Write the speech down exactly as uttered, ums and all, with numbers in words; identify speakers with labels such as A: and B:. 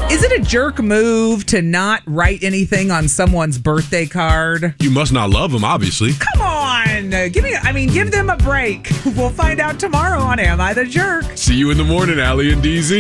A: Is it a jerk move to not write anything on someone's birthday card?
B: You must not love them, obviously.
A: Come on. Give me, I mean, give them a break. We'll find out tomorrow on Am I the Jerk?
B: See you in the morning, Allie and D Z.